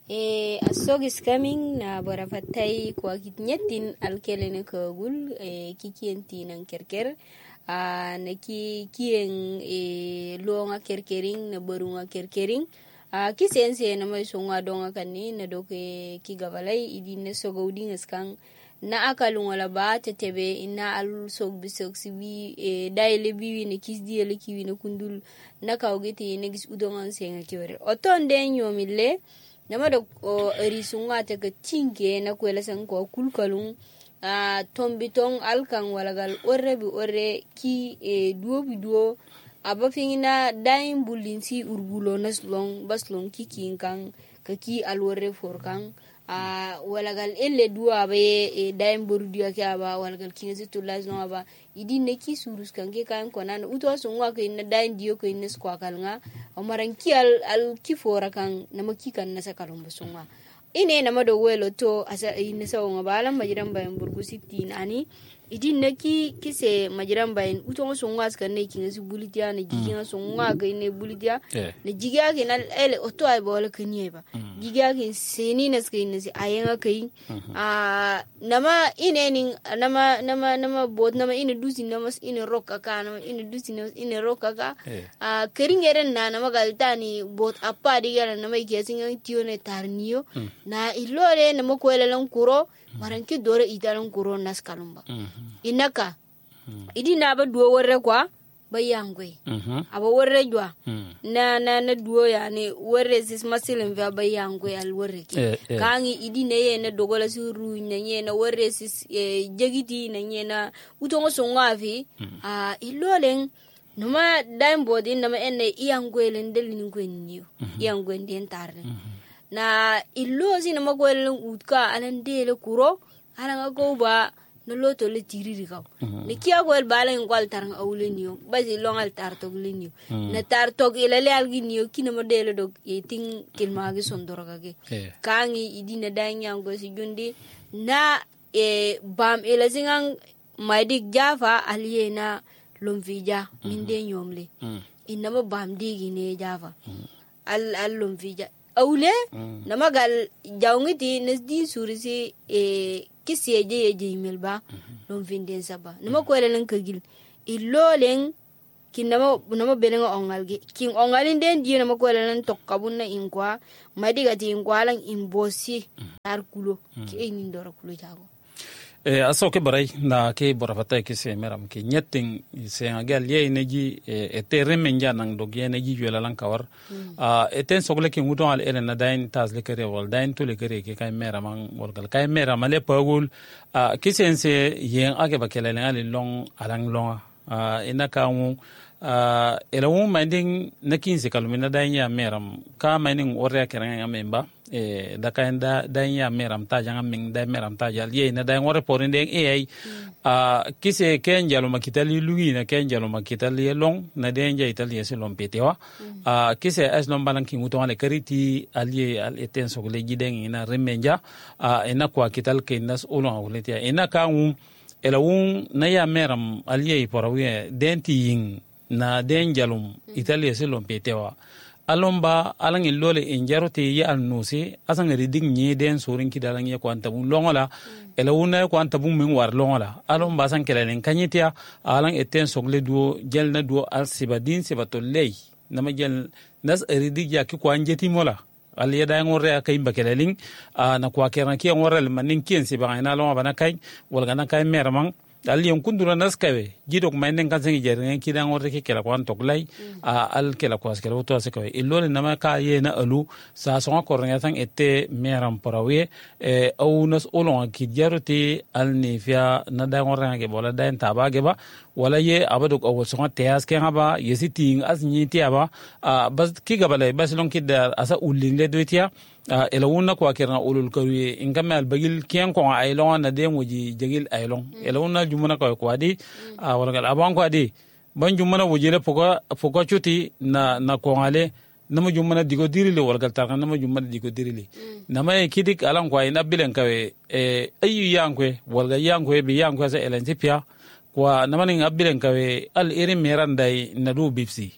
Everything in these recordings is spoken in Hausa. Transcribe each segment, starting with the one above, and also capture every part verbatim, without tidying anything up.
E asog is coming na bora fatai kwa kitnyetin alkelene kagul e kikienti nan kerker a na ki kien e longa kerkering na borunga kerkering a kisense na mai songa donga kanni na doke ki gabalai idin na sogaudin askan na akalun wala ba tetebe ina al sog bisok sibi e daile biwi ne kisdi ele kiwi na kundul na kawgeti ne gis udongan senga kiwere oton den yomille nama da risunga ta ga tinke na kwela san ko kulkalun a tombiton alkan walagal orre bi orre ki e duo bi duo abafingina dain bulinsi urbulo naslong baslong kikin kan ka ki alworre forkan a walagal elle duwa ba e dain burdiya ka ba walagal kinesi tulaz no ba idin ne ki surus kan ke kan konan uto sunwa ka inna dain diyo ka inna skwa kalnga amaran ki al, al kifora kan namaki kan nasa kalon basunga ine na mado welo to asa inna sawo ngabalan majiran bayan burgu sittin ani idin ne ki kise majiran bayan uto sunwa kan ne kinesi bulitiya ne gigiya sunwa ka inne bulitiya ne gigiya ke na ele oto ay bola kaniye ba gigiya ke seni nas ka inne si ayenga kai a nama ine nin nama nama nama bot nama ine dusi nama ine rokka ka nama ine dusi nama ine rokka ka a keringeren na nama galtani bot appa digara nama ikesinga tione tarniyo na ilore nama kwelelan kuro maranki dore italan kuro nas kalumba inaka idi na ba duwo warre kwa bayangwe aba warre jwa na na na duwo ya ne warre sis masilin va bayangwe al warre ki kangi idi ne ye na dogola suru na ye na warre sis jegiti na ye na utongo songa fi a ilolen numa daim bodi nama enne iyangwe len delin gwenniyo iyangwe den tarne na illozi na magwelin utka anan dele kuro anan go ba no loto le tiriri kaw ne kiya gwel balan gwal tar awleniyo bazi longal tar to gleniyo na tar to ile le alginiyo kina modele dog yeting kilmagi sondoroga ge kangi idina danya go si jundi na e bam ele zingang maidik jafa aliena lomvija minde nyomle inama bam digi ne jafa al al lomvija awle na magal jawngiti nasdi surisi e kisiye je je melba lom vinden saba nama ko len kagil illolen kin nama nama belenga ongalge kin ongalin den di nama ko len tokkabun na inkwa madiga ti inkwa lan imbosi arkulo ke eni ndoro kulo jago e aso ke barai na ke borafata ke se meram ke nyeting se agal ye neji e terre menja nang dog ye neji jwela lan kawar a eten sogle ke ngudon al elen na dain tas le kere wal dain to le kere ke kay meram wal gal kay meram le pagul a ke sense yen age bakele le long alang longa a ina ka mu a elawu minding nakin se kalumina dain ya meram ka mining orya keren ya memba e da kain da da ya meram ta janga min da meram ta jal ye na da ngore porin den e ai a kise ken jalo makitali lugi na ken jalo makitali long na den ja itali se lom petewa a kise as lom balan ki muto ale kariti ali al eten so le giden ina remenja a ina kwa kital ke nas olon awletia ina ka un elawun na ya meram ali porawe den ti yin na den jalum itali se lom petewa alomba alang ilole injarote ya alnose asang ridig nye den sorin kidalang ya kwanta bun longola ela wuna kwanta bun min war longola alomba sang kelalen kanyitia alang eten sogle duo jelna duo al sibadin sibato lay nama jel nas ridig ya ki kwanjeti mola al yada ngore akay bakelelin na kwa keran ki ngore manin kien sibana longa bana kay wala gana kay meramang al yon kundura naskawe jidok maynen kan sengi jeren ki dan ngorre ke kala kwan toklay a al kala kwas kala to asakawe ilole nama ka yena alu sa songa kornya tan ette meram parawe e au nas olon ki jarote al nifia na dan ngorre ke bola dan tabage ba wala ye abadok aw songa teas ke ngaba yesiting as nyiti aba bas ki gabale bas lon ki dar asa ulinde doitia Uh, ela wunna kwa kirna ulul kawi ingame al bagil kien ko ay lon na de moji jagil ay lon mm. ela wunna jumuna ko ko adi a uh, wala gal aban ko adi ban jumuna wojile poko poko chuti na na ko ngale nama jumuna digo dirile wala gal tarka nama jumuna digo dirile mm. nama e kidik alan ko ay nabilen kawe e ayu yankwe wala yankwe bi yankwe sa elen tipia kwa nama ni abilen kawe al iri merandai na du bipsi mm.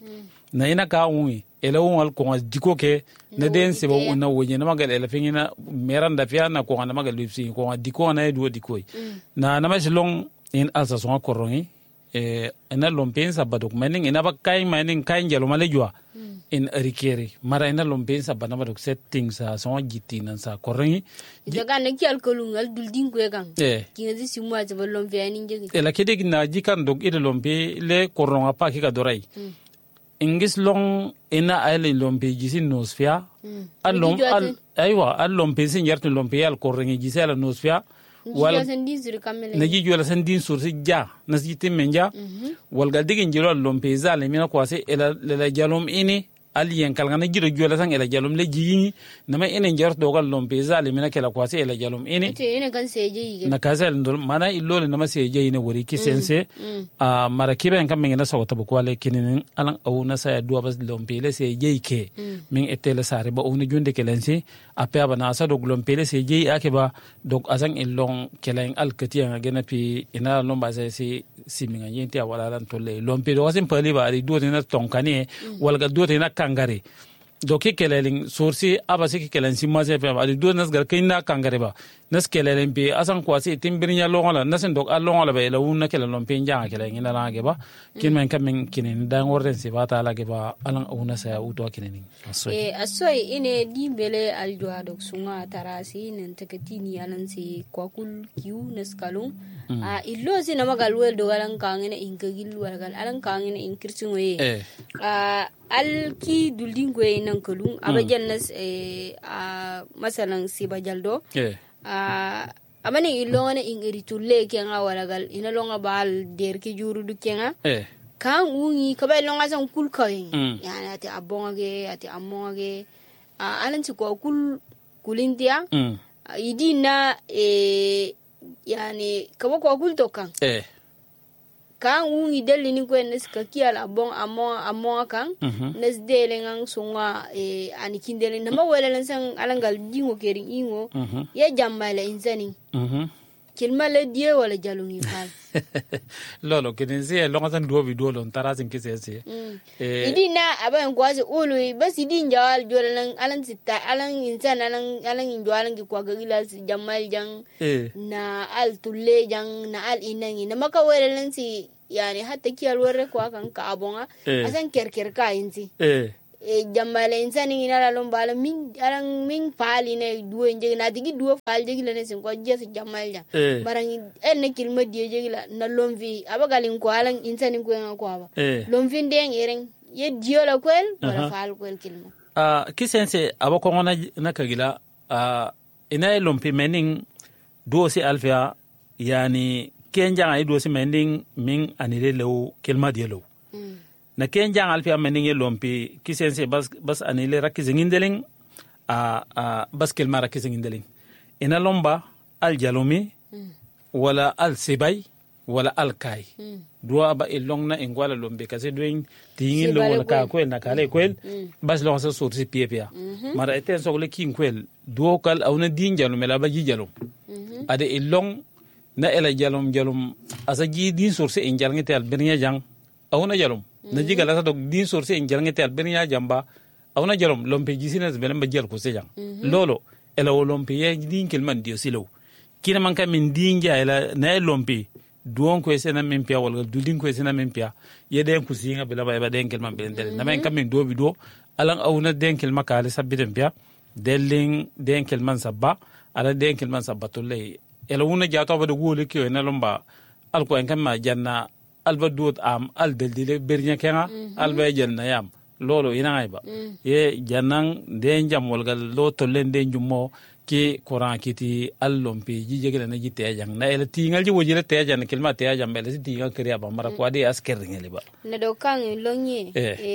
na ina ka ungi ela wal ko diko ke na den se ba na wonye na magal ela fingina meranda fia na ko na magal lipsi ko diko na edu diko na na masilong in alsa so korongi e ina lompensa baduk mening ina ba kai mening kai njalo malejwa in rikeri mara ina lompensa bana baduk settings sa so gitina sa korongi jaga na ki alkolungal dulding ko gang ki ngadi simwa za lompe ani njegi ela kede na jikan dog ide lompe le koronga pa ki ka dorai ingis long ina aile lompe jisi nosfia alom al aywa al lompe sin yartu lompe al korongi jisi al nosfia wal naji jola san din sursi ja nasjiti menja wal gal digin jilo lompe zale mina kwase ela la jalom ini aliyen kalgana jiro jola san ela jalom le jini nama ene jar dogal lompe zale mina kala kwase ela jalom ini te ene kan seje yige na kasel ndol mana illole nama seje ine wori kisense a marakibe en kam ngena sawta bu kwale kinin alan awu na sa duwa bas lompe le seje ke min etele sare ba onu jonde kelensi ape abana sa dog lompe le seje ake ba dog asan illong kelen alkatiya ngena pi ina lomba se si siminga yenti awala lan tolle lompe do wasin pali ba ri do na tonkani wal ga do na kangare doki kelelin sorsi abasi ki kelen simma se pe adi do nas gar kayna kangare ba nas kelelen bi asan kwasi timbirnya longola nasen dok alongola be la wunna kelen lompe njanga kelen ina la ge ba kin men kamen kinin dan worden se ba ta la ge ba alan awuna sa uto kinin asoy e asoy ine dimbele aljoa dok sunga tarasi nen tekatini alan si kwakul kiu nas kalung a illo si na magal wel do galan kangene inkagil wargal alan kangene inkirsungoye a alki dulding ko nan kalung abajan nas e a masalan si bajaldo a amane ilongane ingeri tulle kenga walagal ina longa bal derki juru du kenga kan ungi kabay longa san kul kawing yani ati abonge ati amonge a alan ci ko kul kulintia idina e yani kabo ko kul tokan eh kan ungi deli ni ko nes ka kiala bon amo amo kan nes dele ngang sunga e ani kindele na mawala lan sang alangal dingo kering ingo ya jambale insani kilma le die wala jalungi fal lolo kenense longa san do video lon tarasin kisese eh idina aban kwazi ulu bas idin jawal jolan alan sita alan insan alan alan injoalan ki kwa gila jamal jang na al tulle jang na al inangi na maka wala lan si yani hatta kiyal warre ko kan ka abonga asan kerker ka insi eh e jamale insani ina la lombala min aran min pali ne duwe nje na digi duwe pal jegi la ne sin ko jes jamal ja barang en ne kilma die jegi la na lomvi abagalin ko alan insani ko nga ko aba lomvi ndeng ereng ye dio la kwel wala fal kwel kilma ah kisense abako ngona na kagila ah ina lompi mening do si alfia yani kenja ay do si mening min anile lew kilma die lew na kenjang alfia meninge lompi kisense bas bas anile rakizingindeling a a bas kelma rakizingindeling ina lomba al jalomi mm. wala al sebay wala al kai mm. dua ba ilongna ingwala lombe kasi doing tingin lo wala ka kwel na kale kwel mm. bas lo sa sorti piepia mm-hmm. mara eten sogle king kwel duo kal awna din jalum la ba ji jalum mm-hmm. ade ilong na ela jalum jalum asa ji din sorti injal ngetel bernya jang awna jalum na jiga la dog din sorse en jalngete al benya jamba awna jalom lompe jisina belen ba jal ko sejang lolo ela lompe ye din kelman dio silo kina man kam min din ja ela na lompe duon ko sena men pia wala dudin ko sena men pia ye den ku singa bela ba ba den kelman belen den na men kam min do bi do alan awna den kelma kale sabiden pia delling den kelman sabba ala den kelman sabba to le ela wona jato ba do wole ki na lomba al ko en kam ma janna alba duot am al deldile bernya kenga alba jenna yam lolo ina ayba ye janang den jam wolgal lo to len den jummo ki quran kiti allompi jijegele na jite jang na ele tingal ji wojile te jang kelma te jang bele si tingal kriya ba mara kwadi asker ngeli ba na do kan lonye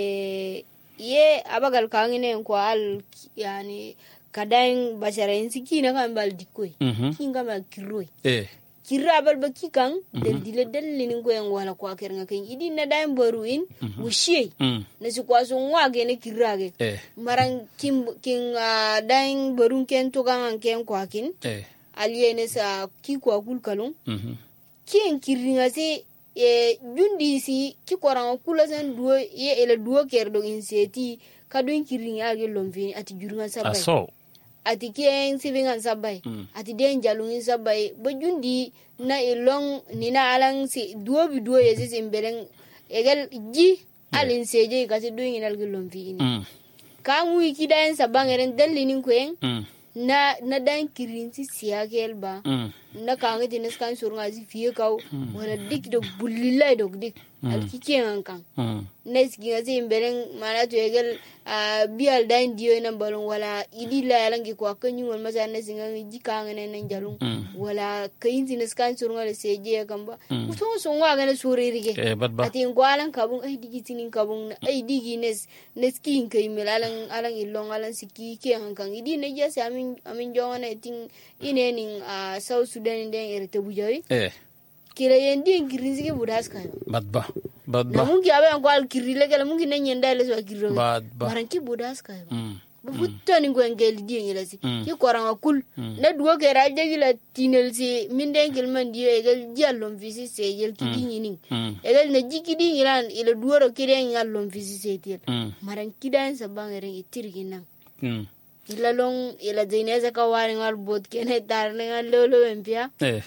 e ye abagal kan ne ko al yani kadain bashara insiki na kan bal dikoy kinga ma kiroi eh kirabal baki kan del dile del linin ko en wala ko aker ngakin idi na daim boruin wushi na su kwa so ngwage ne kirage marang kim king daim borun ken to kan ken ko akin aliene sa ki ko kul kalun kin kiringa se e jundi si ki koranga kula sen duo ye ele duo kerdo inseti kadun kirin ya ge lomvini ati jurunga sabai aso ati ken sibingan sabai mm. ati den jalungin sabai ba jundi na ilong nina alang si duo bi duo yesi simbeleng egal ji alin seje kasi duin inal ge lomvini mm. ka ngui kidaen sabangeren dalinin kwen mm. na na dan kirin si siya kelba mm. na kanga tinas kan surunga si fiye kaw wala dik do bulilay dog dik al kiken kan mm. nes gi ngasi mberen mana to egel bial dan dio na balon wala idi la yalangi ko akanyu wal masa nes ngi jikanga ne nan jalung wala kayin tinas kan surunga le seje kamba to so ngwa ga na suririge eh badba ati ngwalan kabung ay digi tinin kabung ay digi nes nes kin kay melalang alang ilong alang siki ken kan idi ne jasi amin amin jona tin ine nin South Sudan den erete bujawi eh kila yendi ngirinzi ke budas kan badba badba na mungi abe ngwal kirile kala mungi nanyenda le so kiriro badba maranki budas kan mm. bufutto ni ngel di ngela si mm. ki koranga kul mm. na duo ke raje gila tinel si minden gilman dio egal jallom visi se yel ki dingi ni mm. egal na jikidi ngiran ile duoro kire ngallom visi se tiel mm. maranki dan sabangere itirgi nan mm. ila long ila dineza ka wari ngal bot kene tar ngal lolo empia eh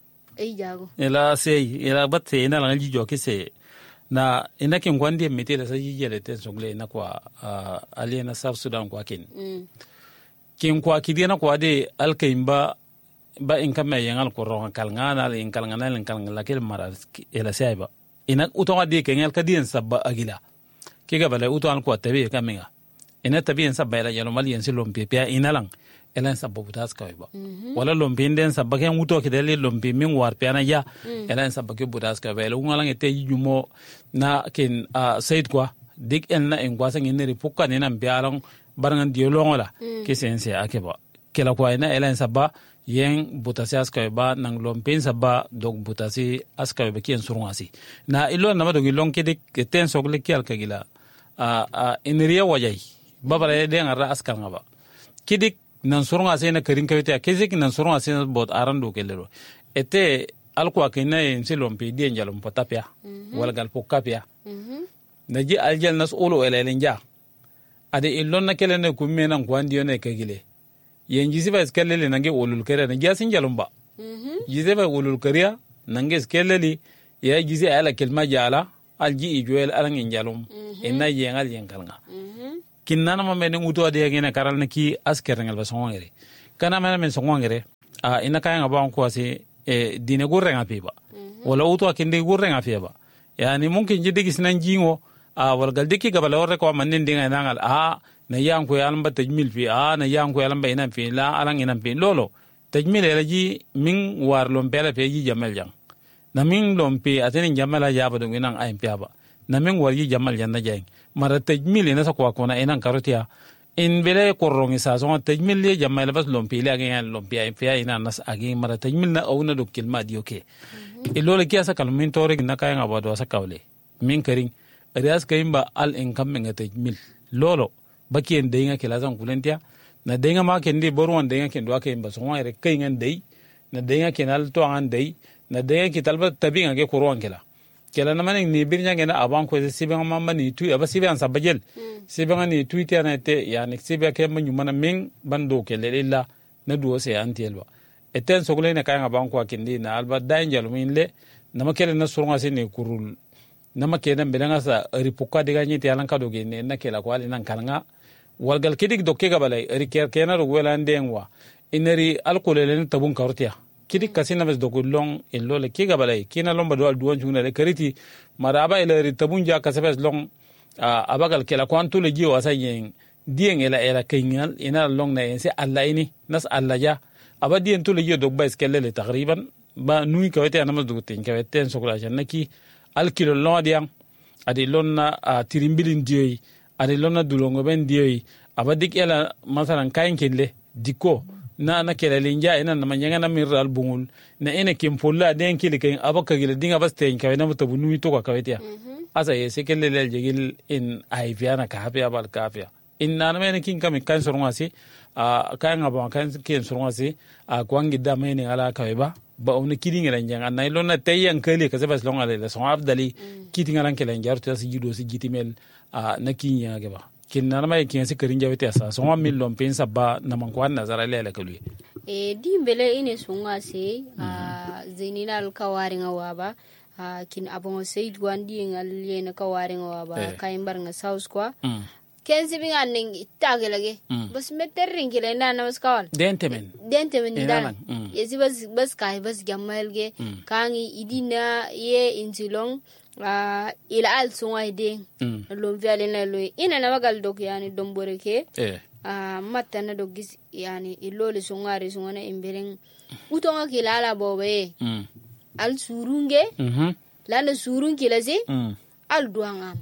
ay jago ila sei ila batte ina la jijo kise na ina kin gwandi mete da sai jele ten songle na kwa uh, ali na South Sudan kwa kin mm. kin kwa kidi na kwa de alkaimba ba in kama yangal ko ron kalngana in kalngana in kalngala kel mara ila sai ba ina uto de ken al kadien sabba agila kiga bala uto an kwa tabe kaminga ina tabe en sabba ila yalo mali en silom pepia ina lang elen sabba butas ka ba mm-hmm. wala lompi den sabba ken uto ke dele lompi min war piana ya mm. elen sabba ke butas ka ba ela ngalang ete yumo na ken uh, said kwa dik en na en kwasa ngene ri pukka ne nan bialong barangan diolongo la mm. ke sense akeba kela kwa ina elen sabba yen butasi aska ba nang lompi sabba dog butasi aska ba ken surungasi na ilo na ma dog ilong ke dik ten sogle kyal ka gila a uh, uh, inriya wajai babara de ngara aska ngaba kidik nan surunga sena karin kawita kezek nan surunga sena bot arando kelero ete alko akina en silompe dien jalom potapia mm -hmm. wala gal pokapia mm -hmm. naji aljal nas olo elenja ade illon na kelene kumme nan kwandi ne kagile yen jisiba skellele nange olul kere na jasin jalomba mm -hmm. jisiba olul kariya nange skelleli ya jisi ala kelma jala alji ijoel alangin jalom mm -hmm. enna yengal yenkalnga mm -hmm. kinana ma menen uto de ngene karal na ki asker ngal ba songere kana mena men songere a ina kaya ngaba ko ase e dine gurre ngapi ba wala uto akinde gurre ngapi ba yani mumkin jidde gisnan jingo a wal gal dikki gaba lawre ko mannen dinga nangal a na yanko yalamba tajmil fi a na yanko yalamba ina fi la alang ina fi lolo tajmil elaji min war lom pela pe ji jamal jang na min lom pe atene jamala yaba do nginan ay piaba na min war ji jamal janna jang mara tajmil ina sa kwa kona ina karotia in bele korrongi sa so tajmil le jamal bas lompi le agen lompi ay fiya ina nas agen mara tajmil na awna do kilma dioke e lole kiya sa kalmin tore na kay ngaba do sa kawle min karing rias kayimba al income nga tajmil lolo bakien de nga kila zan kulentia na de nga ma ken de borwan de nga ken do akayimba so ngere kay ngan de na de nga ken al to an de na de nga kitalba tabi nga ke korwan kila kela na maning ni birnya ngena aban ko sibe ngama ni tu aba sibe an sabajel sibe ngani twitter na te yani sibe ke manyu mana ming bando ke lella na duo se antielwa eten sogle ne kay aban ko kindi na alba danger min le na makele na surunga se ne kurul na makene belanga sa ripuka diga ni te alan kado ge ne na kela ko ali nan kananga walgal kidik dokke ga balai riker kena ro wela ndengwa ineri alkolele ne tabun kartia kidik kasina bes dokulong illo le kiga balai kina lomba do duwan juna le kariti maraba ile ritabunja kasabes long uh, abagal kela kwantu le jiwa sayen dien ela ela kingal ina long na ense alla ini nas alla ja abadien tu le jiwa dog bais kelele takriban ba nui kawete anamas do tin kawete sokla janaki al kilo lodiang adi lonna uh, tirimbilin dioi adi lonna dulongo ben dioi abadik ela masalan kain kille diko na na kela linja ina na manyanga na miral bungul na ina kimpolla den kile ken abaka gile dinga baste en kawena mutabu nui to ka kawetia mm -hmm. asa yese kele lel jegil in aifiana ka hapia bal kafia in na men kin kam kan sorongasi a kan aba kan kin sorongasi a kwangi da men ala kaweba ba on kidi ngala njang anay lona tayan kale ka sabas longa le so afdali kiti ngala kele njar to si jido si jitimel a na kinya ge ba kin na mai kin si karin jabe tesa so mil lom pensa ba na man kwan nazara le le kalwi e dimbele ine sunga se a zenina al kawari ngawa ba kin abon seid wandi ngal yena kawari ngawa ba kaimbar nga south kwa kenzi binga ning tagelage bas meterrin kile na na maskawal dentemen dentemen dal yesi bas bas kai bas gamalge kangi idina ye intilong a ila al sunga ide lom viale na lo ina na magal dok yani dombore ke a matta na dogis yani ilole sunga re sunga na imberen utonga kila ala bobe al surunge lana surun kila si al duanga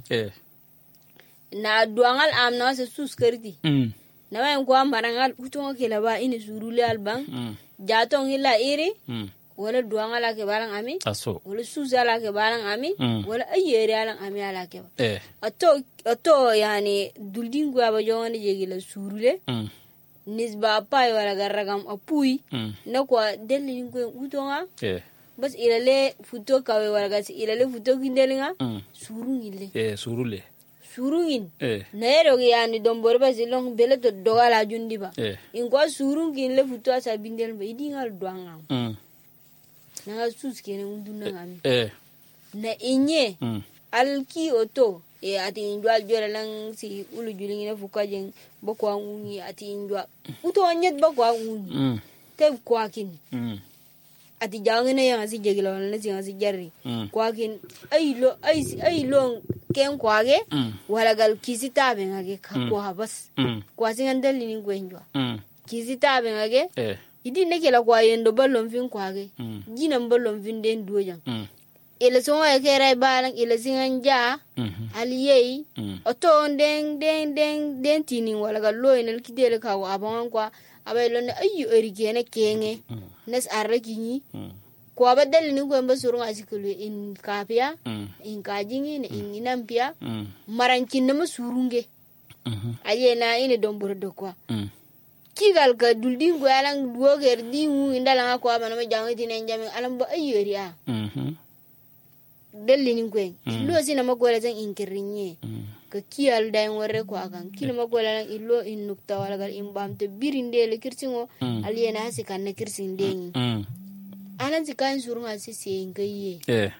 na duangal am na se suskarti mm. na wayan ko marangal utonga kila ba ini surule albang mm. jatong hila iri mm. wala duangal ke barang ami aso wala susala ke barang ami mm. wala ayere alang ami ala ke eh ato ato yani duldingo aba jongani jegila surule mm. nisba pa wala garagam apui mm. na kwa delin ko utonga eh bas ilale futo kawe wala gasi ilale futo kindelinga mm. surungile eh surule surungin eh nero yani dombore ba silong bele to dogala jundi ba eh ingwa surungin le futo asa bindel ba idingal doanga mm na sus kene unduna ngami eh na inye mm alki oto e ati indwa jora lang si ulu julingi na fukajen bokwa ungi ati indwa uto anyet bokwa ungi mm te kwakin mm ati jangene yang si jegila wala si yang si jarri mm. kwakin ay lo ay ay lo ken kwage mm. wala gal kisita be ngage ka mm. kwa bas mm. kwa singandali ni gwenjwa mm. kisita be ngage eh idi nekela kwa yendo ballon fin kwage mm. jina ballon fin den duojan mm. ele so wa kera balang ele singanja mm-hmm. aliyei mm. oto den den den den tini wala gal lo enel kidele ka wa abon kwa abaylo ne ayu erigene kenge mm. nes arrakini mm. ko abadal ni ko mbasuru asikulu in kapia mm. in kajingi ne in inampia mm. marankin na masurunge mhm ayena ine domboro do kwa mm. kigal ka duldin go yalan duoger dimu indala ko abana ma jangiti ne jami alam ba ayeri a mhm delli ni ko mm. lo sina magola zan inkirinye mm. ka kiyal dayin warre ko akan kila magola lan illo in nukta wala gal imbamte birinde le kirsingo mm. aliyena hasika na kirsin den mm. alan sikan surunga sisi ngaye eh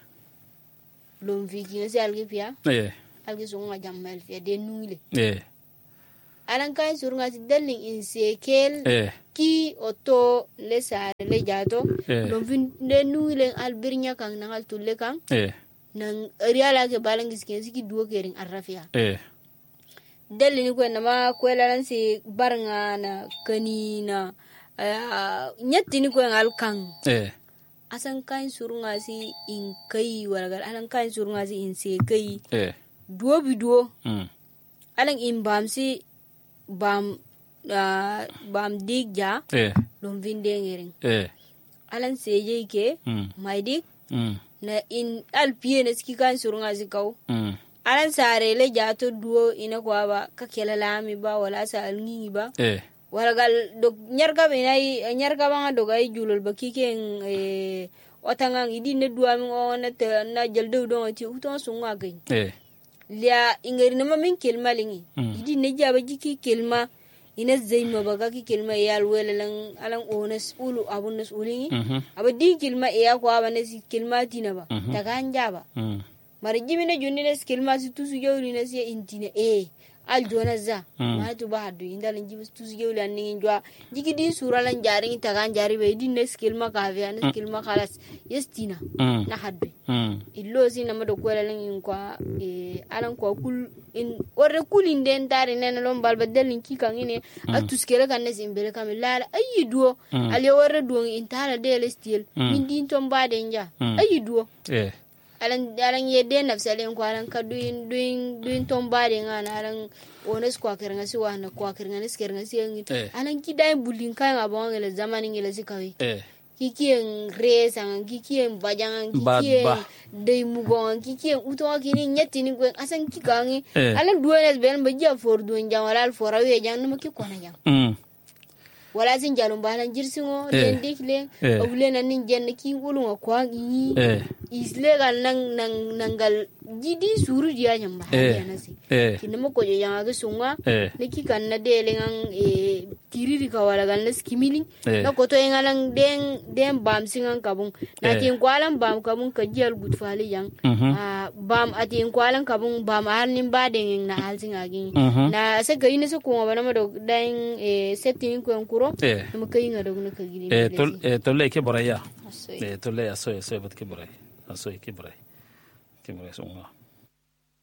lom vigi ngasi algi pia eh algi sunga jammal fi de nungile eh alan kan surunga si delling in sekel eh ki oto le sare le jato eh. lom vin de nungile albirnya kan nangal tulle kan eh nang riala ke balangis ke siki duo kering arrafia eh delli ni ko na ma ko lalan si barnga na kanina uh, nyatti ni ko ngal kan eh asan kan surunga si in kai wala alan kan surunga si in se kai eh duo bi duo mm alan in bam si bam uh, bam digja eh lom vinde ngering eh alan seje ke mm mai dik mm na in alpie na ski kan surunga si kau mm alan sare le jato duo ina ko ba ka kelalami ba wala sa alngi ba eh wala gal dog nyarga be nay nyarga ba do gay julul ba kiken eh otangang idi ne duami on na na jeldo do ti uton sunga gay eh lia ingeri na mamin kelma lingi mm. idi ne jaba jiki kelma ina zeyma ba ka ki kelma yal wala lang alang onas ulu abunas ulingi mm-hmm. aba di kelma e ya ko aba ne si kelma tina ba mm-hmm. ta ganja ba mm. mari jimine junni ne kelma si tusu jawri ne si intine e al jonaza mm. ma to ba hadu indal njibus tusu jawli an ngi jwa jiki di suralan jari ta gan jari be di ne kelma ka ve an kelma khalas yestina mm. na hadu mm. illo si na mado ko lan in kwa e alan ko kul in orre kulin den tare ne lon balba delin ki kan ine mm. atuskere kan ne simbere kam la ayi duo mm. ali orre duo in tare de lestil mm. min din ton ba de nja mm. ayi duo eh alan alan yedde nafsalen ko alan ka duin duin duin ton ba de ngana alan ones kwa kirnga si wana kwa kirnga ni skirnga si ngi eh. alan ki dai bulin kan abon ngele zamani ngele si kawi eh kikien resang kikien bajang kikien dei mugon kikien uto kini nyeti ni gwen asan kikangi eh. alan duenes ben bajia for duen jamalal forawe jang no ki kona jang mm wala zin jalum balan jirsingo den dekle awle nan nin jenn ki wulun ko yi islegal nan nan nangal jidi suru dia nyamba ya nasi kinamo ko yanga ga sunga ne ki kan na dele ngan e kiriri ka wala gal nas kimili na ko to ngalang den den bam singan kabun na tin kwalan bam kabun ka jiyal gutfali yang a bam atin kwalan kabun bam har nin ba den na halsin agin na se ga ina se ko bana ma do dan e setin ko kuro mu kai nga do na ka gidi e tol e tolle ke boraya e tolle aso aso bat ke boray aso ke boray ke boray sunga